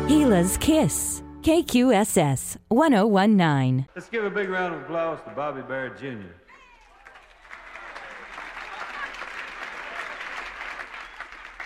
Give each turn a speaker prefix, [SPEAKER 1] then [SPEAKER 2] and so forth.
[SPEAKER 1] Gila's Kiss. KQSS 1019.
[SPEAKER 2] Let's give a big round of applause to Bobby Barrett Jr.